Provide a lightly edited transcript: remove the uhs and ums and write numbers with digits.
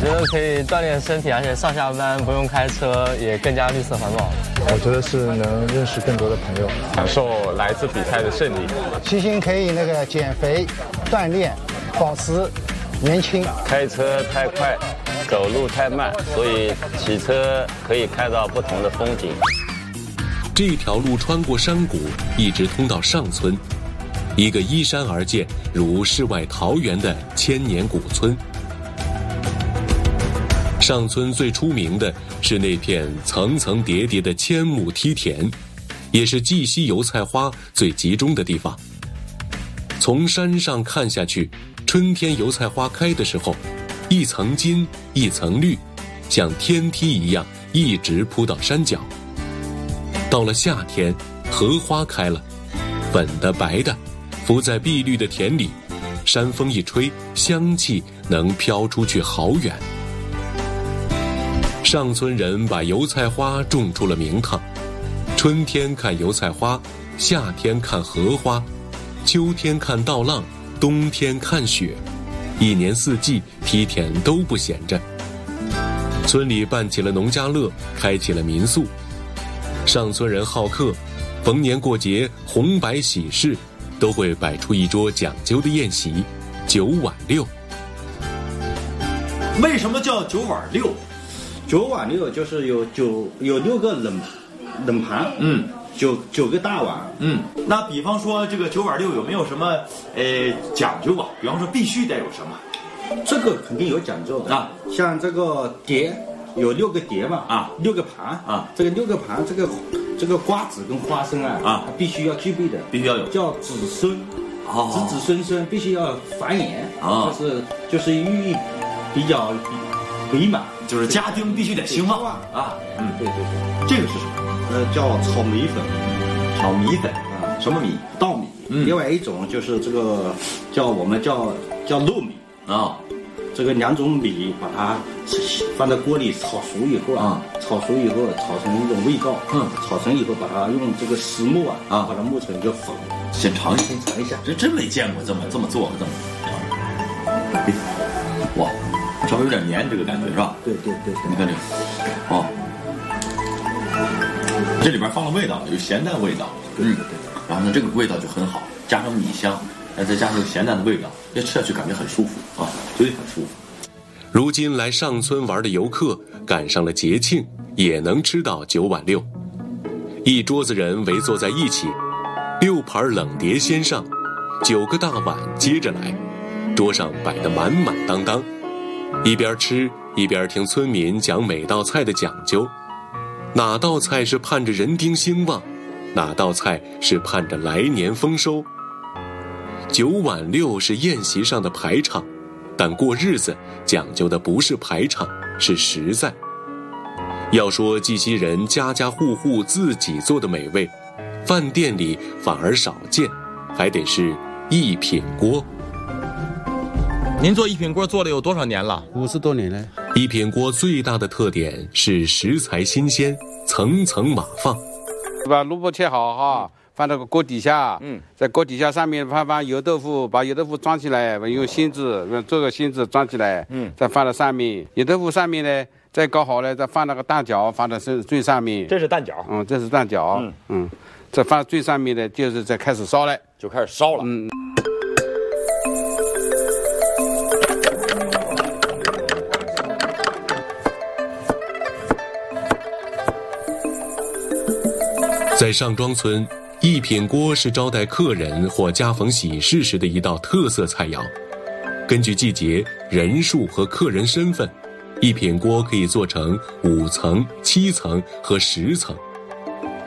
觉得可以锻炼身体，而且上下班不用开车，也更加绿色环保。 我觉得是能认识更多的朋友， 享受来自比赛的胜利。 骑行可以减肥、锻炼、保持年轻。 开车太快，走路太慢，所以骑车可以看到不同的风景。 这条路穿过山谷，一直通到上村，一个依山而建如世外桃源的千年古村。上村最出名的是那片层层叠叠的千亩梯田，也是绩溪油菜花最集中的地方。从山上看下去，春天油菜花开的时候，一层金一层绿，像天梯一样一直铺到山脚。到了夏天，荷花开了，粉的白的，浮在碧绿的田里，山风一吹，香气能飘出去好远。上村人把油菜花种出了名堂，春天看油菜花，夏天看荷花，秋天看稻浪，冬天看雪，一年四季梯田都不闲着。村里办起了农家乐，开起了民宿。上村人好客，逢年过节、红白喜事，都会摆出一桌讲究的宴席，9碗6。 为什么叫9碗6 ？9碗6就是有6个冷盘，9个大碗， 那比方说这个9碗6有没有什么讲究啊？比方说必须得有什么？ 这个肯定有讲究的啊，像这个碟。有6个碟嘛，6个盘啊，这个6个盘，这个瓜子跟花生必须要具备的， 必须要有， 叫子孙，子孙孙必须要繁衍就是寓意比较美满， 就是家庭必须得兴旺啊， 对， 这个是什么？ 叫炒米粉， 炒米粉啊，什么米？ 稻米。另外一种就是这个我们叫糯米啊。这个2种米把它放在锅里炒熟以后炒成一种味道，炒成以后把它用这个石磨把它磨成一个粉。 先尝一下， 这真没见过这么做的，哇，稍微有点黏这个感觉是吧？ 对， 你看这个，这里边放了味道，有咸淡味道，然后呢这个味道就很好，加上米香。再加上咸淡的味道，要吃下去感觉很舒服啊，嘴里很舒服。 如今来上村玩的游客赶上了节庆，也能吃到9碗6。一桌子人围坐在一起，6盘冷碟先上，9个大碗接着来，桌上摆得满满当当。一边吃一边听村民讲每道菜的讲究，哪道菜是盼着人丁兴旺，哪道菜是盼着来年丰收。9碗6是宴席上的排场，但过日子讲究的不是排场，是实在。要说绩溪人家家户户自己做的美味，饭店里反而少见，还得是一品锅。 您做一品锅做了有多少年了 ？50多年了。 一品锅最大的特点是食材新鲜，层层码放。 把萝卜切好哈，放到个锅底下，在锅底下上面放油豆腐，把油豆腐装起来，用芯子做个芯子装起来，再放到上面。油豆腐上面呢，再搞好了，再放那个蛋饺，放到最上面。 这是蛋饺， 这是蛋饺，再放最上面的，就是再开始烧了， 就开始烧了， 在上庄村，一品锅是招待客人或家逢喜事时的一道特色菜肴。根据季节、人数和客人身份，一品锅可以做成5层、7层和10层。